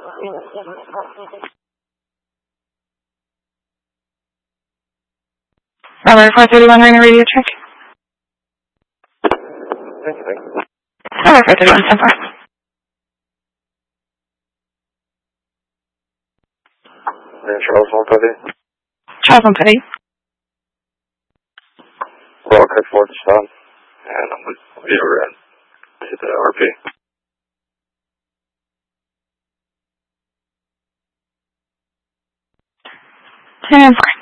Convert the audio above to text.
Robert 431 running a radio check. Robert 431, so far. Charles 150. Charles 150. Well, cut forward to stop. And I'm going to be over and hit the RP. And